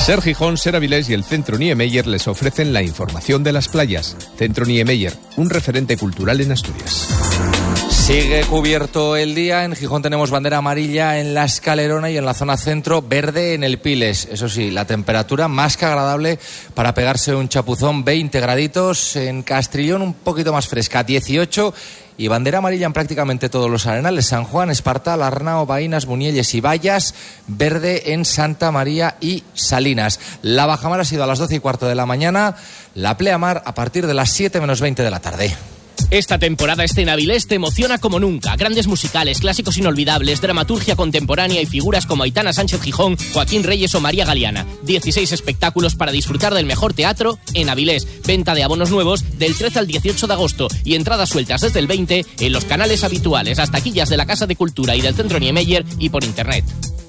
Ser Gijón, Ser Avilés y el Centro Niemeyer les ofrecen la información de las playas. Centro Niemeyer, un referente cultural en Asturias. Sigue cubierto el día. En Gijón tenemos bandera amarilla en la Escalerona y en la zona centro verde en el Piles. Eso sí, la temperatura más que agradable para pegarse un chapuzón, 20 graditos. En Castrillón un poquito más fresca, 18. Y bandera amarilla en prácticamente todos los arenales: San Juan, Espartal, Arnao, Baínas, Munielles y Vallas. Verde en Santa María y Salinas. La bajamar ha sido a las 12:15 de la mañana. La pleamar a partir de las 7 menos 20 de la tarde. Esta temporada Escena Avilés te emociona como nunca. Grandes musicales, clásicos inolvidables, dramaturgia contemporánea y figuras como Aitana Sánchez Gijón, Joaquín Reyes o María Galeana. 16 espectáculos para disfrutar del mejor teatro en Avilés. Venta de abonos nuevos del 13 al 18 de agosto y entradas sueltas desde el 20 en los canales habituales, las taquillas de la Casa de Cultura y del Centro Niemeyer y por internet.